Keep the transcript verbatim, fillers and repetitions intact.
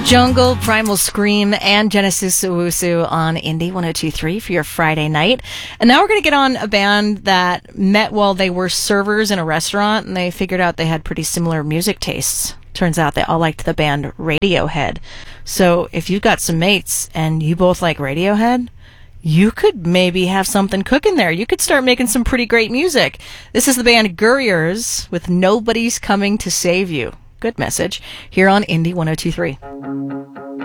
Jungle, Primal Scream, and Genesis Owusu on Indie one oh two point three for your Friday night. And now we're going to get on a band that met while they were servers in a restaurant, and they figured out they had pretty similar music tastes. Turns out they all liked the band Radiohead. So if you've got some mates and you both like Radiohead, you could maybe have something cooking there. You could start making some pretty great music. This is the band Gurriers with Nobody's Coming to Save You. Good message here on Indie one oh two point three.